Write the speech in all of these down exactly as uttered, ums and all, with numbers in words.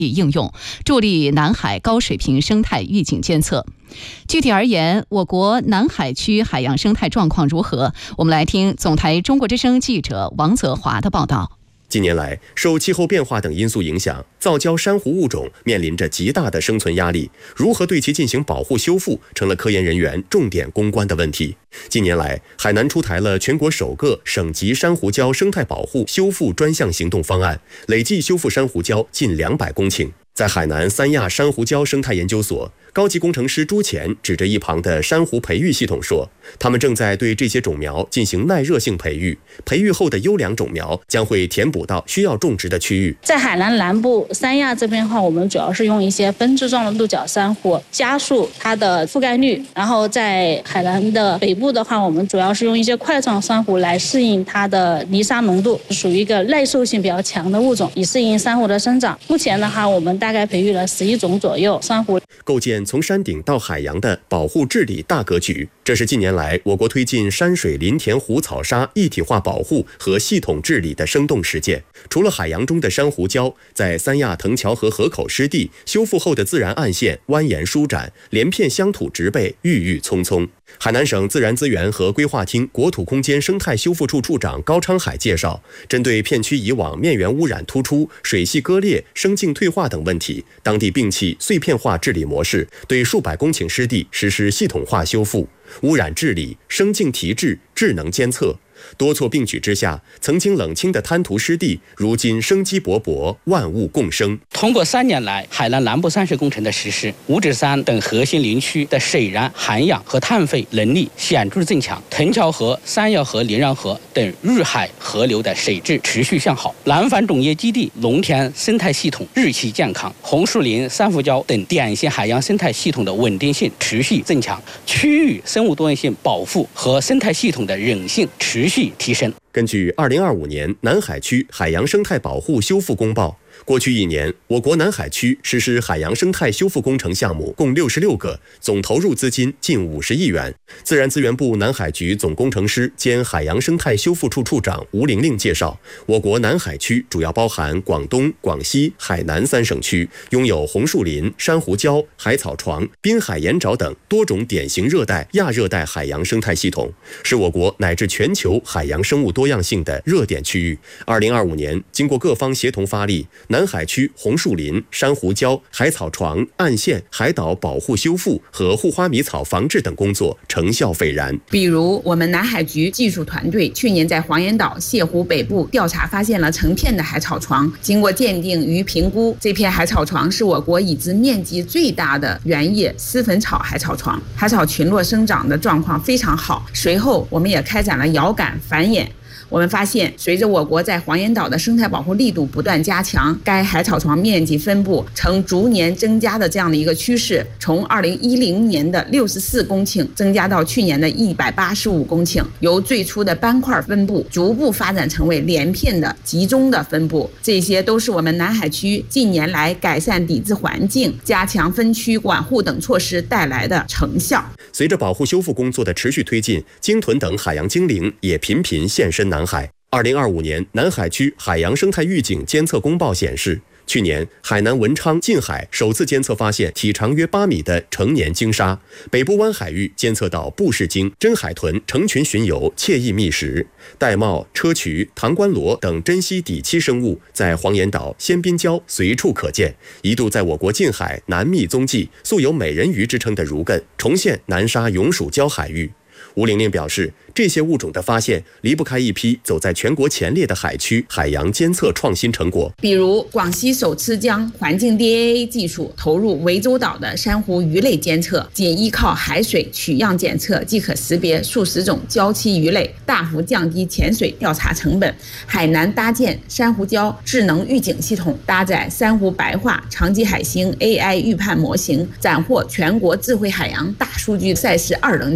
应用，助力南海高水平生态预警监测。具体而言，我国南海区海洋生态状况如何？我们来听总台中国之声记者王泽华的报道。 近年来，受气候变化等因素影响，造礁珊瑚物种面临着极大的生存压力，如何对其进行保护修复，成了科研人员重点攻关的问题。近年来，海南出台了全国首个省级珊瑚礁生态保护修复专项行动方案，累计修复珊瑚礁近两百公顷。在海南三亚珊瑚礁生态研究所，高级工程师朱乾指着一旁的珊瑚培育系统说，他们正在对这些种苗进行耐热性培育，培育后的优良种苗将会填补到需要种植的区域。 在海南南部三亚这边的话，我们主要是用一些分支状的鹿角珊瑚加速它的覆盖率，然后在海南的北部的话，我们主要是用一些块状珊瑚来适应它的泥沙浓度，属于一个耐受性比较强的物种，以适应珊瑚的生长。目前的话，我们大概培育了十一种左右珊瑚， 构建从山顶到海洋的保护治理大格局，这是近年来我国推进山水林田湖草沙一体化保护和系统治理的生动实践。除了海洋中的珊瑚礁，在三亚藤桥河河口湿地修复后的自然岸线蜿蜒舒展，连片乡土植被郁郁葱葱。海南省自然资源和规划厅国土空间生态修复处处长高昌海介绍，针对片区以往面源污染突出、水系割裂、生境退化等问题，当地摒弃碎片化治理模式，对数百公顷湿地实施系统化修复，污染治理、生境提质、智能监测。多措并举之下，曾经冷清的滩涂湿地，如今生机勃勃，万物共生。 通过三年来海南南部山水工程的实施，五指山等核心林区的水燃、涵养和碳费能力显著增强，藤桥河、三亚河、连让河等入海河流的水质持续向好，南繁种业基地农田生态系统日趋健康，红树林、珊瑚礁等典型海洋生态系统的稳定性持续增强，区域生物多样性保护和生态系统的韧性持续提升。 根据二零二五年南海区海洋生态保护修复公报，过去一年，我国南海区实施海洋生态修复工程项目共六十六个，总投入资金近五十亿元。自然资源部南海局总工程师兼海洋生态修复处处长吴玲玲介绍，我国南海区主要包含广东、广西、海南三省区，拥有红树林、珊瑚礁、海草床、滨海盐沼等多种典型热带、亚热带海洋生态系统，是我国乃至全球海洋生物多样性的热点区域。二零二五年，经过各方协同发力，南海区红树林、珊瑚礁、海草床、岸线、海岛保护修复和护花迷草防治等工作成效斐然。 比如，我们南海局技术团队去年在黄岩岛泻湖北部调查发现了成片的海草床，经过鉴定与评估，这片海草床是我国已知面积最大的原叶丝粉草海草床，海草群落生长的状况非常好。随后，我们也开展了遥感繁衍。我们发现，随着我国在黄岩岛的生态保护力度不断加强，该海草床面积分布呈逐年增加的这样的一个趋势，从二零一零年的六十四公顷增加到去年的一百八十五公顷，由最初的斑块分布逐步发展成为连片的集中的分布，这些都是我们南海区近年来改善抵制环境、加强分区管护等措施带来的成效。 随着保护修复工作的持续推进，鲸豚等海洋精灵也频频现身南海。二零二五年南海区海洋生态预警监测公报显示，去年海南文昌近海首次监测发现体长约八米的成年鲸鲨，北部湾海域监测到布氏鲸、真海豚成群巡游，惬意觅食。玳瑁、砗磲、唐冠螺等珍稀底栖生物在黄岩岛、仙滨礁随处可见，一度在我国近海南觅踪迹，素有美人鱼之称的儒艮重现南沙永暑礁海域。吴玲玲表示，这些物种的发现离不开一批走在全国前列的海区海洋监测创新成果。 比如，广西首次将环境 D A A 技术投入涠洲岛的珊瑚鱼类监测，仅依靠海水取样检测即可识别数十种礁栖鱼类，大幅降低潜水调查成本。海南搭建珊瑚礁智能预警系统，搭载珊瑚白化、长鳍海星 A I 预判模型，斩获全国智慧海洋大数据赛事二等奖。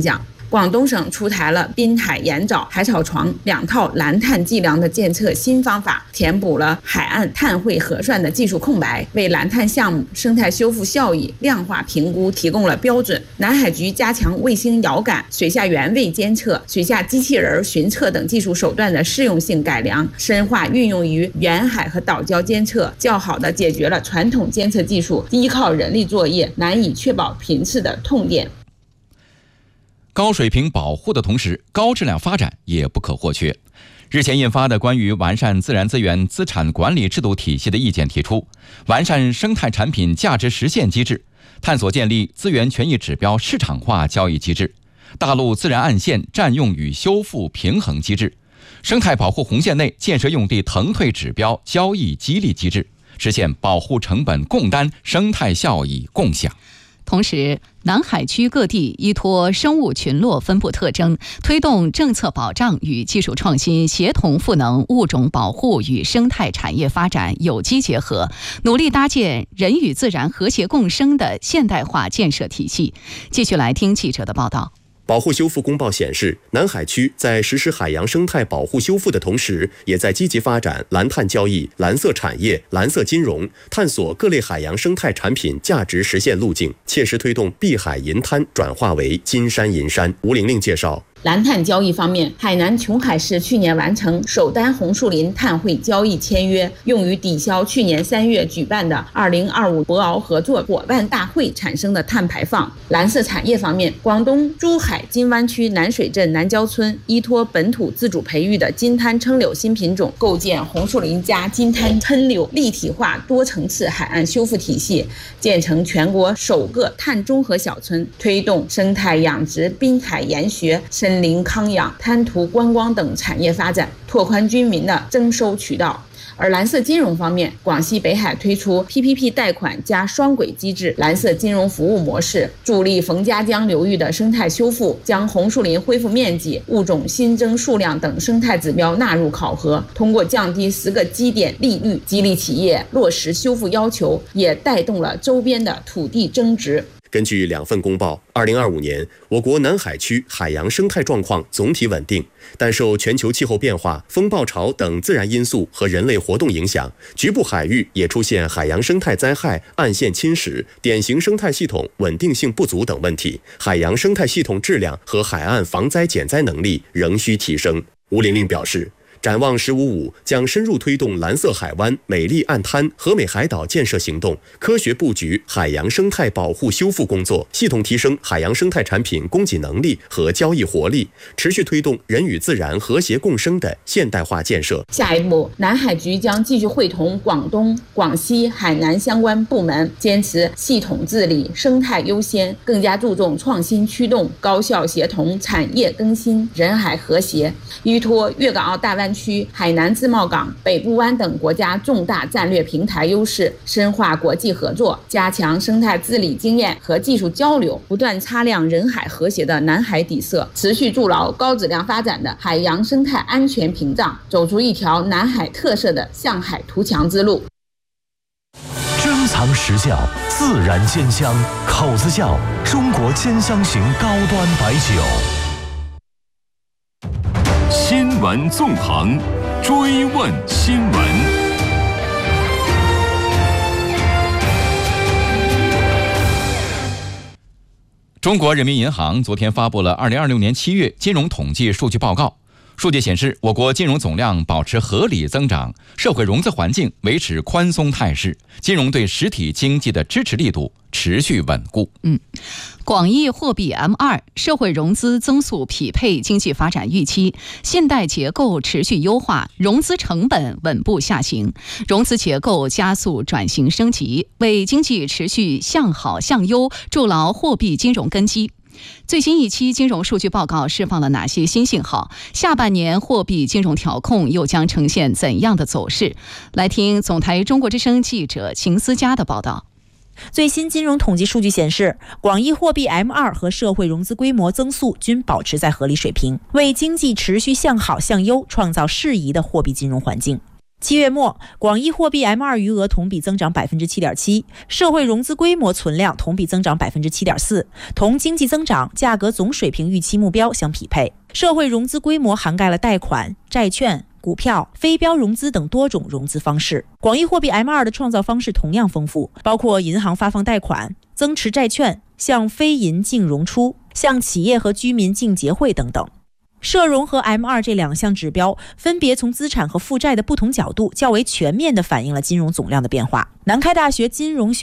广东省出台了滨海盐沼、海草床两套蓝碳计量的监测新方法，填补了海岸碳汇核算的技术空白，为蓝碳项目生态修复效益量化评估提供了标准。南海局加强卫星遥感、水下原位监测、水下机器人巡测等技术手段的适用性改良，深化运用于远海和岛礁监测，较好地解决了传统监测技术依靠人力作业难以确保频次的痛点。 高水平保护的同时，高质量发展也不可或缺。日前印发的关于完善自然资源资产管理制度体系的意见提出，完善生态产品价值实现机制，探索建立资源权益指标市场化交易机制，大陆自然岸线占用与修复平衡机制，生态保护红线内建设用地腾退指标交易激励机制，实现保护成本共担、生态效益共享。 同时，南海区各地依托生物群落分布特征，推动政策保障与技术创新协同赋能，物种保护与生态产业发展有机结合，努力搭建人与自然和谐共生的现代化建设体系。继续来听记者的报道。 保护修复公报显示，南海区在实施海洋生态保护修复的同时，也在积极发展蓝碳交易、蓝色产业、蓝色金融，探索各类海洋生态产品价值实现路径，切实推动碧海银滩转化为金山银山。吴玲玲介绍。 蓝碳交易方面，海南琼海市去年完成首单红树林碳汇交易签约，用于抵消去年三月举办的二零二五博鳌合作伙伴大会产生的碳排放。蓝色产业方面，广东珠海金湾区南水镇南郊村依托本土自主培育的金滩鸺柳新品种，构建红树林加金滩鸺柳立体化多层次海岸修复体系，建成全国首个碳中和小村，推动生态养殖、滨海研学、森林康养、滩涂观光等产业发展，拓宽居民的征收渠道。而蓝色金融方面，广西北海推出 P P P 贷款加双轨机制蓝色金融服务模式，助力冯家江流域的生态修复，将红树林恢复面积、物种新增数量等生态指标纳入考核，通过降低十个基点利率，激励企业落实修复要求，也带动了周边的土地增值。 根据两份公报，二零二五年我国南海区海洋生态状况总体稳定，但受全球气候变化、风暴潮等自然因素和人类活动影响，局部海域也出现海洋生态灾害、岸线侵蚀、典型生态系统稳定性不足等问题，海洋生态系统质量和海岸防灾减灾能力仍需提升。吴玲玲表示，展望十五五将深入推动蓝色海湾、美丽岸滩、和美海岛建设行动，科学布局海洋生态保护修复工作，系统提升海洋生态产品供给能力和交易活力，持续推动人与自然和谐共生的现代化建设。 下一步，南海局将继续会同广东、广西、海南相关部门，坚持系统治理、生态优先，更加注重创新驱动、高效协同、产业更新、人海和谐，依托粤港澳大湾区区、海南自贸港、北部湾等国家重大战略平台优势，深化国际合作，加强生态治理经验和技术交流，不断擦亮人海和谐的南海底色，持续筑牢高质量发展的海洋生态安全屏障，走出一条南海特色的向海图强之路。 珍藏实效，自然鲜香，口子窖中国兼香型高端白酒。 新闻纵横，追问新闻。 中国人民银行昨天发布了二零二六年七月金融统计数据报告。数据显示，我国金融总量保持合理增长，社会融资环境维持宽松态势，金融对实体经济的支持力度持续稳固。 嗯，广义货币 M 二 社会融资增速匹配经济发展预期，信贷结构持续优化，融资成本稳步下行，融资结构加速转型升级，为经济持续向好向优筑牢货币金融根基。最新一期金融数据报告释放了哪些新信号？下半年货币金融调控又将呈现怎样的走势？来听总台中国之声记者秦思佳的报道。 最新金融统计数据显示，广义货币 M 二 和社会融资规模增速均保持在合理水平，为经济持续向好向优创造适宜的货币金融环境。 七月末，广义货币 M 二 余额同比增长 百分之七点七， 社会融资规模存量同比增长 百分之七点四， 同经济增长、价格总水平预期目标相匹配。社会融资规模涵盖了贷款、债券、股票、非标融资等多种融资方式。广义货币 M 二 的创造方式同样丰富，包括银行发放贷款、增持债券、向非银净融出、向企业和居民净结汇等等。社融和 M 二 这两项指标分别从资产和负债的不同角度，较为全面地反映了金融总量的变化。南开大学金融学